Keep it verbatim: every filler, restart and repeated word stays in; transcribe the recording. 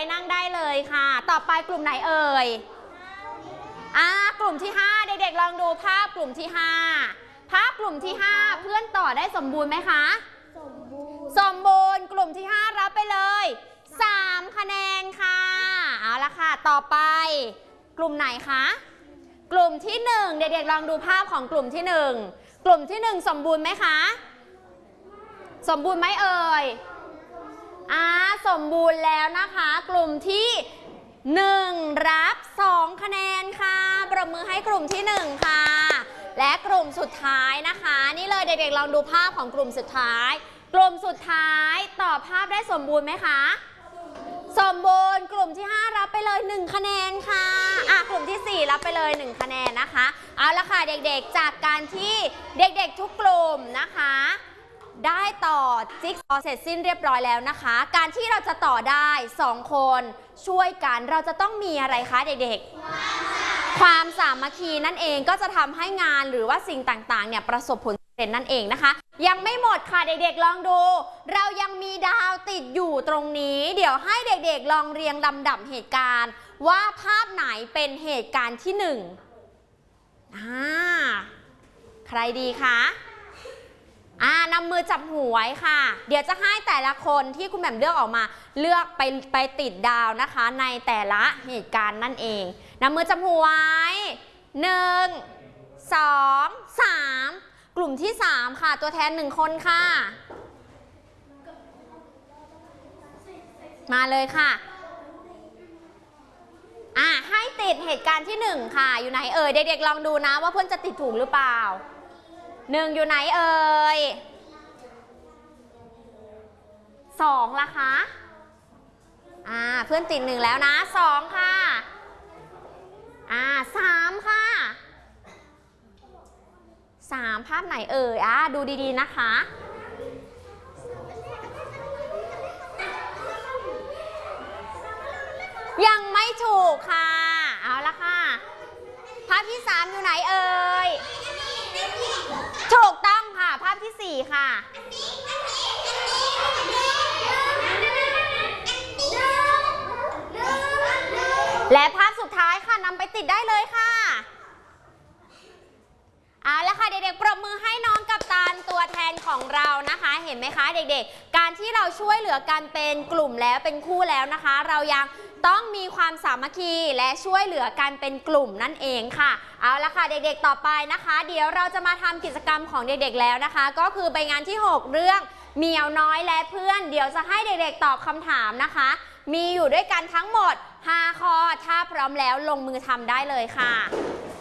นั่งได้เลยค่ะต่อไปกลุ่มไหนเอ่ยอ่ากลุ่มที่ห้าเด็กๆลองดูภาพกลุ่มที่ห้าภาพกลุ่มที่ห้าเพื่อนต่อได้สมบูรณ์ไหมคะสมบูรณ์สมบูรณ์กลุ่มที่ห้ารับไปเลยสามคะแนนค่ะเอาละค่ะต่อไปกลุ่มไหนคะกลุ่มที่หนึ่งเด็กๆลองดูภาพของกลุ่มที่หนึ่งกลุ่มที่หนึ่งสมบูรณ์ไหมคะสมบูรณ์ไหมเอ่ยอ่าสมบูรณ์แล้วนะคะกลุ่มที่หนึ่งรับสองคะแนนค่ะปรบมือให้กลุ่มที่หนึ่งค่ะและกลุ่มสุดท้ายนะคะนี่เลยเด็กๆลองดูภาพของกลุ่มสุดท้ายกลุ่มสุดท้ายตอบภาพได้สมบูรณ์ไหมคะสมบูรณ์กลุ่มที่ห้ารับไปเลยหนึ่งคะแนนค่ะอ่ะกลุ่มที่สี่รับไปเลยหนึ่งคะแนนนะคะเอาละค่ะเด็กๆจากการที่เด็กๆทุกกลุ่มนะคะได้ต่อจิ๊กซอว์เสร็จสิ้นเรียบร้อยแล้วนะคะการที่เราจะต่อได้สองคนช่วยกันเราจะต้องมีอะไรคะเด็กๆความสามัคคีนั่นเองก็จะทำให้งานหรือว่าสิ่งต่างๆเนี่ยประสบผลสำเร็จนั่นเองนะคะยังไม่หมดค่ะเด็กๆลองดูเรายังมีดาวติดอยู่ตรงนี้เดี๋ยวให้เด็กๆลองเรียงลำดับเหตุการณ์ว่าภาพไหนเป็นเหตุการณ์ที่หนึ่งอ่าใครดีคะอ่านำมือจับหูไว้ค่ะเดี๋ยวจะให้แต่ละคนที่คุณแหม่มเลือกออกมาเลือกไปไปติดดาวนะคะในแต่ละเหตุการณ์นั่นเองนำมือจับหูไว้หนึ่งสองสามกลุ่มที่สามค่ะตัวแทนหนึ่งคนค่ะมาเลยค่ะอ่ะให้ติดเหตุการณ์ที่หนึ่งค่ะอยู่ไหนเอ่ยเด็กๆลองดูนะว่าเพื่อนจะติดถูกหรือเปล่าหนึ่งอยู่ไหนเอ่ยสองล่ะคะอ่าเพื่อนติดหนึ่งแล้วนะสองค่ะอ่าสามค่ะสามภาพไหนเอ่ยอ่าดูดีๆนะคะยังไม่ถูกค่ะเอาละค่ะภาพที่สามอยู่ไหนเอ่ยถูกต้องค่ะภาพที่สี่ค่ะและภาพสุดท้ายค่ะนำไปติดได้เลยค่ะเอาละค่ะเด็กๆปรบมือให้น้องกัปตันตัวแทนของเรานะคะเห็นไหมคะเด็กๆการที่เราช่วยเหลือกันเป็นกลุ่มแล้วเป็นคู่แล้วนะคะเรายังต้องมีความสามัคคีและช่วยเหลือกันเป็นกลุ่มนั่นเองค่ะเอาละค่ะเด็กๆต่อไปนะคะเดี๋ยวเราจะมาทำกิจกรรมของเด็กๆแล้วนะคะก็คือใบงานที่หกเรื่องเหมียวน้อยและเพื่อนเดี๋ยวจะให้เด็กๆตอบคำถามนะคะมีอยู่ด้วยกันทั้งหมดห้าข้อถ้าพร้อมแล้วลงมือทำได้เลยค่ะ